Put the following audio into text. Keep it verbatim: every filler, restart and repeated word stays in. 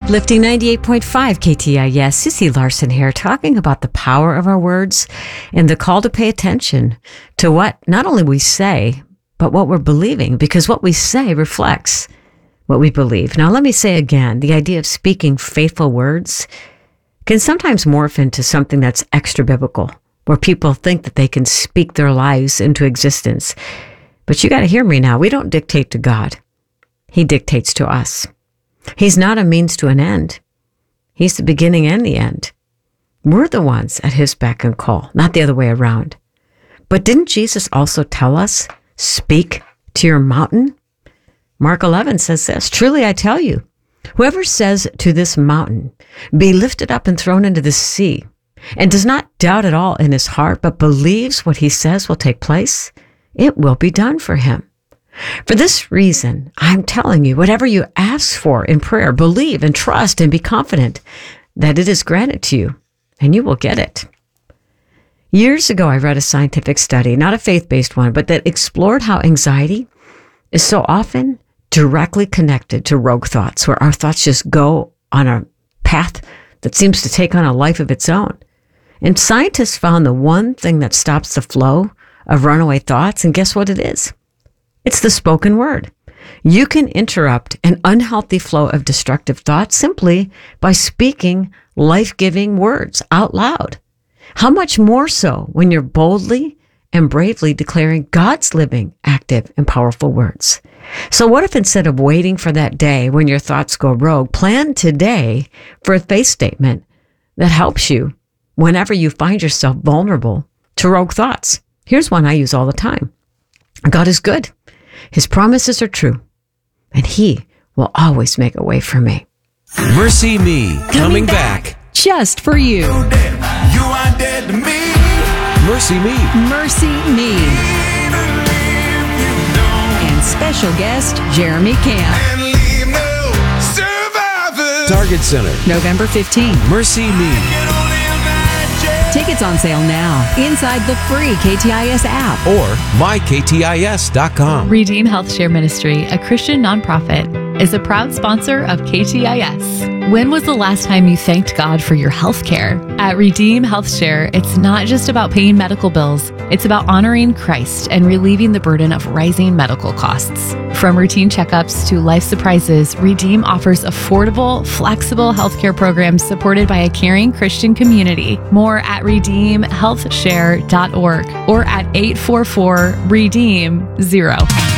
Uplifting ninety-eight point five K T I S, Sissy Larson here, talking about the power of our words and the call to pay attention to what not only we say, but what we're believing, because what we say reflects what we believe. Now, let me say again, the idea of speaking faithful words can sometimes morph into something that's extra biblical, where people think that they can speak their lives into existence. But you got to hear me now. We don't dictate to God. He dictates to us. He's not a means to an end. He's the beginning and the end. We're the ones at his beck and call, not the other way around. But didn't Jesus also tell us, speak to your mountain? Mark eleven says this, truly I tell you, whoever says to this mountain, be lifted up and thrown into the sea, and does not doubt at all in his heart, but believes what he says will take place, it will be done for him. For this reason, I'm telling you, whatever you ask for in prayer, believe and trust and be confident that it is granted to you, and you will get it. Years ago, I read a scientific study, not a faith-based one, but that explored how anxiety is so often directly connected to rogue thoughts, where our thoughts just go on a path that seems to take on a life of its own. And scientists found the one thing that stops the flow of runaway thoughts, and guess what it is? It's the spoken word. You can interrupt an unhealthy flow of destructive thoughts simply by speaking life-giving words out loud. How much more so when you're boldly and bravely declaring God's living, active, and powerful words. So what if instead of waiting for that day when your thoughts go rogue, plan today for a faith statement that helps you whenever you find yourself vulnerable to rogue thoughts? Here's one I use all the time. God is good. His promises are true, and he will always make a way for me. Mercy Me, coming, coming back. back just for you. You are dead to me. Mercy Me. Mercy Me. And special guest, Jeremy Camp. And leave no survivors. Target Center, November fifteenth. Mercy Me. Tickets on sale now inside the free K T I S app or my K T I S dot com. Redeem Health Share Ministry, a Christian nonprofit, is a proud sponsor of K T I S. When was the last time you thanked God for your health care? At Redeem Health Share, it's not just about paying medical bills. It's about honoring Christ and relieving the burden of rising medical costs. From routine checkups to life surprises, Redeem offers affordable, flexible healthcare programs supported by a caring Christian community. More at redeem health share dot org or at eight four four redeem zero.